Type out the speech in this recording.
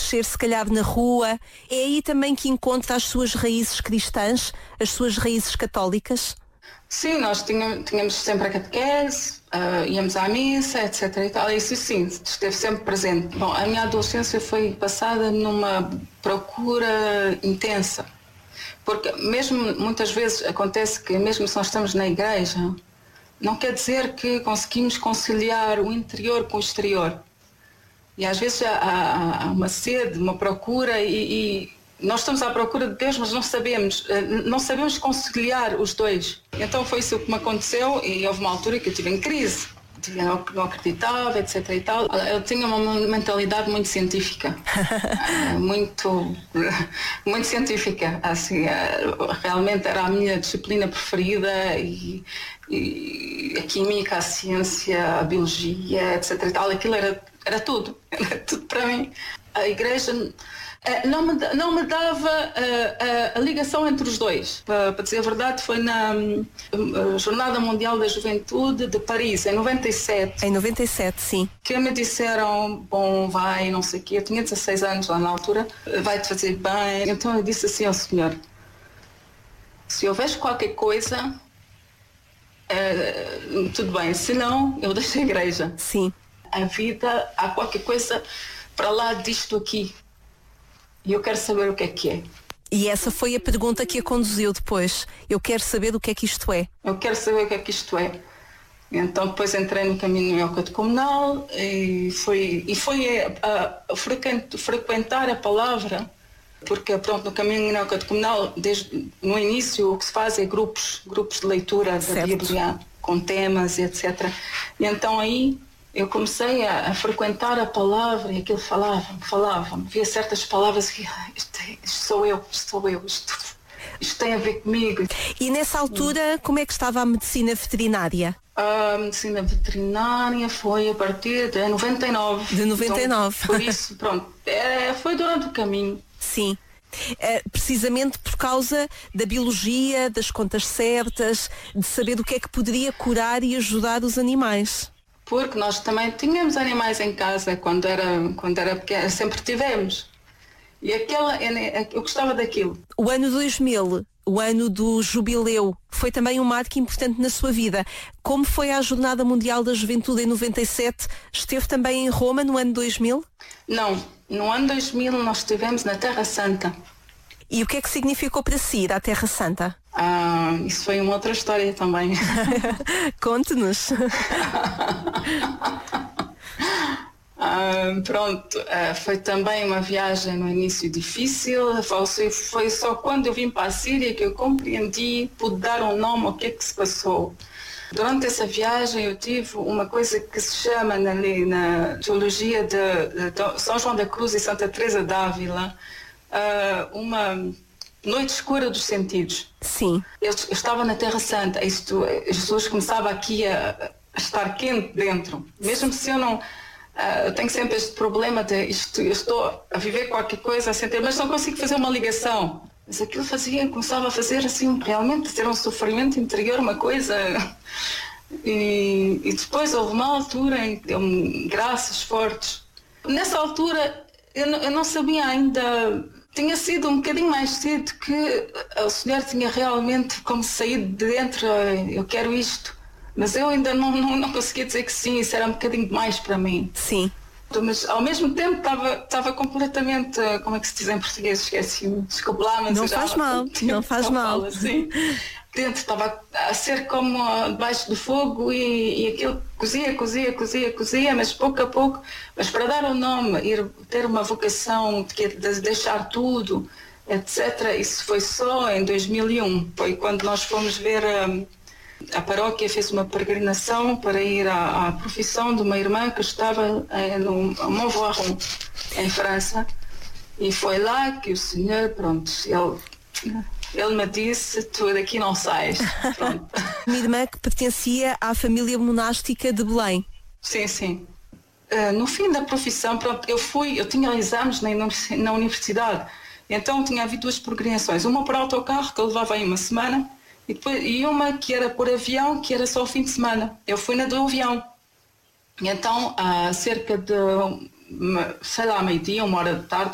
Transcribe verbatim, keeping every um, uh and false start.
crescer se calhar na rua. É aí também que encontra as suas raízes cristãs, as suas raízes católicas? Sim, nós tínhamos, tínhamos sempre a catequese, uh, íamos à missa, etc e tal, isso sim, esteve sempre presente. Bom, a minha adolescência foi passada numa procura intensa, porque mesmo muitas vezes acontece que mesmo se nós estamos na igreja, não quer dizer que conseguimos conciliar o interior com o exterior. E às vezes há, há, há uma sede, uma procura e, e nós estamos à procura de Deus, mas não sabemos, não sabemos conciliar os dois. Então foi isso que me aconteceu e houve uma altura que eu estive em crise. Eu não acreditava, etc e tal. Eu tinha uma mentalidade muito científica, muito, muito científica, assim, realmente era a minha disciplina preferida e, e a química, a ciência, a biologia, etc e tal, aquilo era, era tudo, era tudo para mim. A igreja não me, não me dava a, a, a ligação entre os dois. Para, para dizer a verdade, foi na uh, Jornada Mundial da Juventude de Paris, em noventa e sete. Em noventa e sete, sim. Que me disseram, bom, vai, não sei o quê. Eu tinha dezasseis anos lá na altura, vai-te fazer bem. Então eu disse assim ao Senhor, se houver qualquer coisa, uh, tudo bem, se não, eu deixo a igreja. Sim. A vida, há qualquer coisa para lá disto aqui. E eu quero saber o que é que é. E essa foi a pergunta que a conduziu depois. Eu quero saber o que é que isto é. Eu quero saber o que é que isto é. Então depois entrei no caminho neocatecumenal e foi, e foi a, a frequentar a palavra, porque pronto, no caminho neocatecumenal, desde no início, o que se faz é grupos, grupos de leitura certo. Da Bíblia, com temas, etcétera. E então aí eu comecei a, a frequentar a palavra e aquilo falava-me, falava-me, via certas palavras que isto, isto sou eu, isto sou eu, isto, isto tem a ver comigo. E nessa altura, como é que estava a medicina veterinária? A medicina veterinária foi a partir de noventa e nove. De noventa e nove. Então, por isso, pronto, é, foi durante o caminho. Sim. É, precisamente por causa da biologia, das contas certas, de saber o que é que poderia curar e ajudar os animais. Porque nós também tínhamos animais em casa quando era, quando era pequena, sempre tivemos. E aquela, eu gostava daquilo. O ano dois mil, o ano do jubileu, foi também um marco importante na sua vida. Como foi a Jornada Mundial da Juventude em noventa e sete? Esteve também em Roma no ano dois mil? Não, no ano dois mil nós estivemos na Terra Santa. E o que é que significou para si ir à Terra Santa? Ah, isso foi uma outra história também. Conte-nos. ah, pronto, ah, foi também uma viagem no início difícil. Foi, foi só quando eu vim para a Síria que eu compreendi, pude dar um nome ao que é que se passou. Durante essa viagem eu tive uma coisa que se chama na, na teologia de, de São João da Cruz e Santa Teresa d'Ávila, uh, uma noite escura dos sentidos. Sim. Eu, eu estava na Terra Santa, isto, Jesus começava aqui a, a estar quente dentro. Mesmo se eu não... Uh, eu tenho sempre este problema de isto, eu estou a viver qualquer coisa, a sentir, mas não consigo fazer uma ligação. Mas aquilo fazia, começava a fazer assim, realmente ter um sofrimento interior, uma coisa. E, e depois houve uma altura em que deu-me graças fortes. Nessa altura eu não, eu não sabia ainda, tinha sido um bocadinho mais cedo que o Senhor tinha realmente como saído de dentro, eu quero isto. Mas eu ainda não, não, não conseguia dizer que sim, isso era um bocadinho demais para mim. Sim. Mas ao mesmo tempo estava, estava completamente, como é que se diz em português, esqueci-me, desculpe lá, mas não faz mal, não faz mal. Assim. Dentro estava a ser como debaixo do fogo e, e aquilo cozia, cozia, cozia, cozia, mas pouco a pouco, mas para dar o um nome, ir ter uma vocação de, de deixar tudo, etcétera, isso foi só em dois mil e um, foi quando nós fomos ver... Um, a paróquia fez uma peregrinação para ir à, à profissão de uma irmã que estava eh, no Montvoiron, em França, e foi lá que o Senhor, pronto, ele, ele me disse, tu daqui não sais. Pronto. Minha irmã que pertencia à família monástica de Belém. Sim, sim. Uh, no fim da profissão, pronto, eu fui, eu tinha exames na, na universidade, então tinha havido duas peregrinações, uma por autocarro que eu levava aí uma semana, E, depois, e uma que era por avião, que era só o fim de semana. Eu fui na do avião. E então, há cerca de, sei lá, meio-dia, uma hora da tarde,